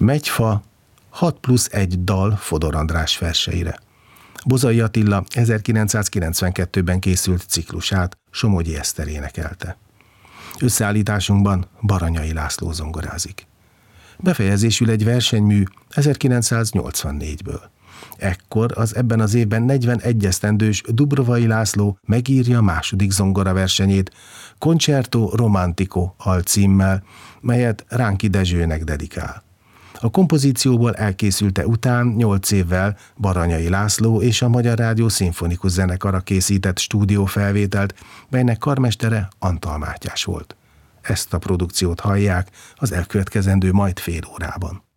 Megyfa 6+1 dal Fodor András verseire. Bozai Attila 1992-ben készült ciklusát Somogyi Eszter énekelte. Összeállításunkban Baranyai László zongorázik. Befejezésül egy versenymű 1984-ből. Ekkor az ebben az évben 41 esztendős Dubrovai László megírja második zongoraversenyét Concerto Romantico alcímmel, melyet Ránki Dezsőnek dedikál. A kompozícióból elkészülte után 8 évvel Baranyai László és a Magyar Rádió Szimfonikus Zenekara készített stúdiófelvételt, melynek karmestere Antal Mátyás volt. Ezt a produkciót hallják az elkövetkezendő majd fél órában.